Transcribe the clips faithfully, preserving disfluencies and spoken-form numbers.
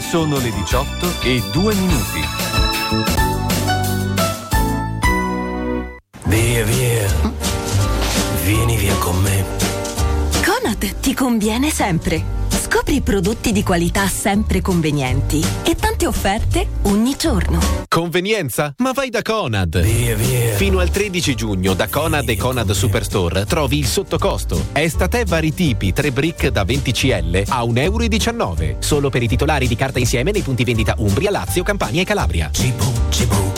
Sono le diciotto e due minuti. Via, via. Vieni via con me. Conad ti conviene sempre. Scopri prodotti di qualità sempre convenienti e tante offerte ogni giorno. Convenienza? Ma vai da Conad! Via, via. Fino al tredici giugno da Conad e Conad Superstore trovi il sottocosto. Estate vari tipi, tre brick da venti centilitri a un euro e diciannove. Solo per i titolari di carta insieme nei punti vendita Umbria, Lazio, Campania e Calabria. Cibo, cibo.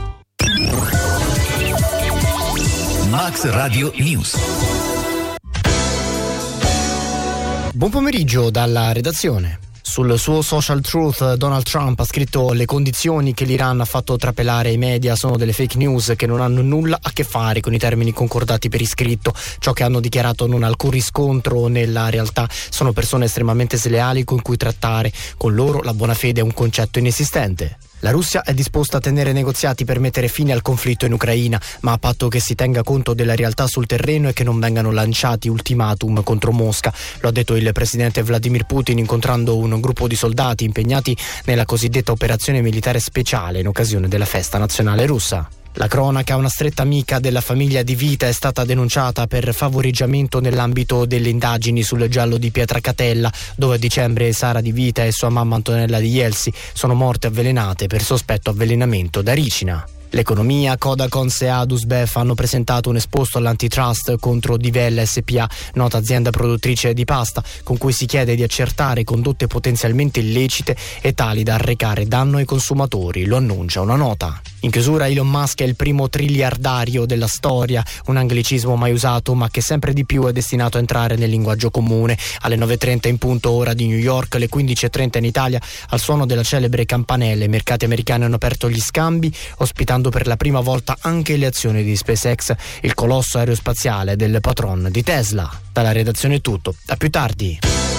Max Radio News. Buon pomeriggio dalla redazione. Sul suo social truth Donald Trump ha scritto: le condizioni che l'Iran ha fatto trapelare ai media sono delle fake news che non hanno nulla a che fare con i termini concordati per iscritto. Ciò che hanno dichiarato non ha alcun riscontro nella realtà, sono persone estremamente sleali con cui trattare, con loro la buona fede è un concetto inesistente. La Russia è disposta a tenere negoziati per mettere fine al conflitto in Ucraina, ma a patto che si tenga conto della realtà sul terreno e che non vengano lanciati ultimatum contro Mosca. Lo ha detto il presidente Vladimir Putin incontrando un gruppo di soldati impegnati nella cosiddetta operazione militare speciale in occasione della festa nazionale russa. La cronaca: una stretta amica della famiglia Di Vita è stata denunciata per favoreggiamento nell'ambito delle indagini sul giallo di Pietracatella, dove a dicembre Sara Di Vita e sua mamma Antonella Di Jelsi sono morte avvelenate per sospetto avvelenamento da ricina. L'economia: Codacons e Adusbef hanno presentato un esposto all'antitrust contro Divella S P A, nota azienda produttrice di pasta, con cui si chiede di accertare condotte potenzialmente illecite e tali da arrecare danno ai consumatori, lo annuncia una nota. In chiusura, Elon Musk è il primo triliardario della storia, un anglicismo mai usato ma che sempre di più è destinato a entrare nel linguaggio comune. Alle nove e trenta in punto ora di New York, alle quindici e trenta in Italia, al suono della celebre campanella, i mercati americani hanno aperto gli scambi, ospitando per la prima volta anche le azioni di SpaceX, il colosso aerospaziale del patron di Tesla. Dalla redazione è tutto, a più tardi.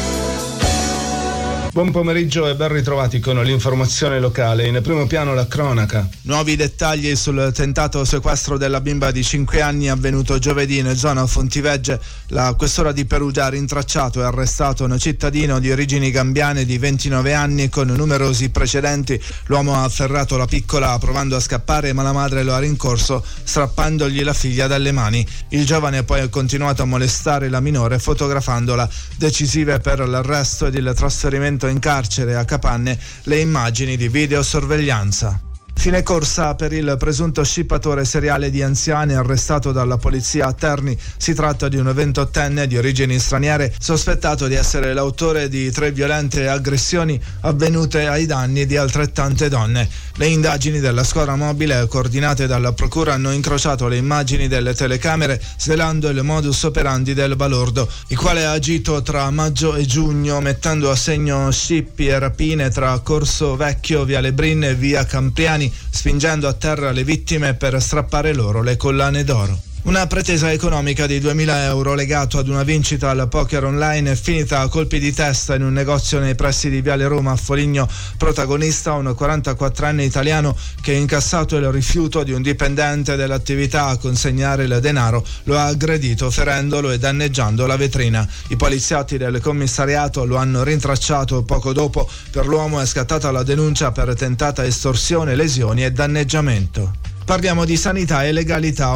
Buon pomeriggio e ben ritrovati con l'informazione locale. In primo piano la cronaca. Nuovi dettagli sul tentato sequestro della bimba di cinque anni avvenuto giovedì in zona Fontivegge. La questura di Perugia ha rintracciato e arrestato un cittadino di origini gambiane di ventinove anni con numerosi precedenti. L'uomo ha afferrato la piccola provando a scappare, ma la madre lo ha rincorso strappandogli la figlia dalle mani. Il giovane poi ha continuato a molestare la minore fotografandola. Decisive per l'arresto ed il trasferimento in carcere a Capanne le immagini di videosorveglianza. Fine corsa per il presunto scippatore seriale di anziani arrestato dalla polizia a Terni. Si tratta di un ventottenne di origini straniere sospettato di essere l'autore di tre violente aggressioni avvenute ai danni di altrettante donne. Le indagini della squadra mobile coordinate dalla procura hanno incrociato le immagini delle telecamere svelando il modus operandi del balordo, il quale ha agito tra maggio e giugno mettendo a segno scippi e rapine tra Corso Vecchio, Viale Brin e Via Campriani, spingendo a terra le vittime per strappare loro le collane d'oro. Una pretesa economica di duemila euro legato ad una vincita al poker online è finita a colpi di testa in un negozio nei pressi di Viale Roma a Foligno. Protagonista un quarantaquattrenne italiano che, incassato il rifiuto di un dipendente dell'attività a consegnare il denaro, lo ha aggredito ferendolo e danneggiando la vetrina. I poliziotti del commissariato lo hanno rintracciato poco dopo. Per l'uomo è scattata la denuncia per tentata estorsione, lesioni e danneggiamento. Parliamo di sanità e legalità.